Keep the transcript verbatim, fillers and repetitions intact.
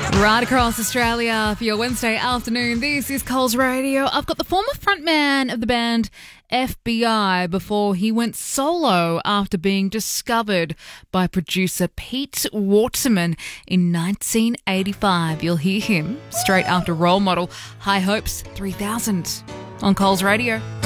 Right across Australia for your Wednesday afternoon. This is Coles Radio. I've got the former frontman of the band F B I before he went solo after being discovered by producer Pete Waterman in nineteen eighty-five. You'll hear him straight after Role Model High Hopes three thousand on Coles Radio.